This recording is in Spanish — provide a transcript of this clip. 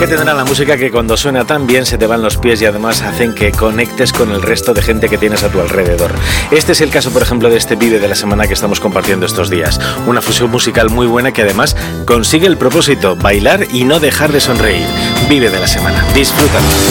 que tendrá la música que cuando suena tan bien se te van los pies y además hacen que conectes con el resto de gente que tienes a tu alrededor. Este es el caso, por ejemplo, de este Vive de la semana que estamos compartiendo estos días. Una fusión musical muy buena que además consigue el propósito, bailar y no dejar de sonreír. Vive de la semana. Disfrútalo.